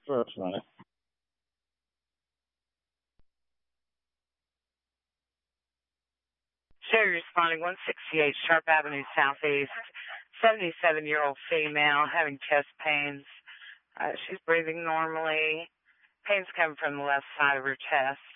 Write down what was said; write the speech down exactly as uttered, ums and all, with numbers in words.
That's nice. Sherry responding, one sixty-eight Sharp Avenue Southeast, seventy-seven-year-old female having chest pains. Uh, she's breathing normally. Pains come from the left side of her chest.